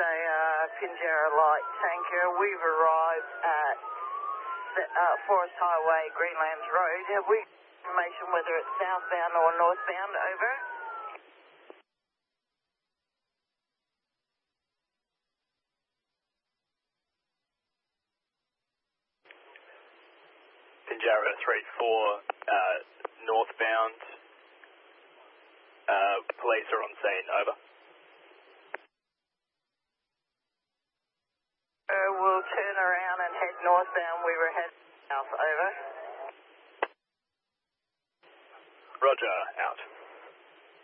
a Pinjarra light tanker. We've arrived at Forest Highway, Greenlands Road. Have we information whether it's southbound or northbound? Over. Pinjarra 3-4, northbound. Police are on scene, over. We'll turn around and head northbound. We were heading south, over. Roger, out.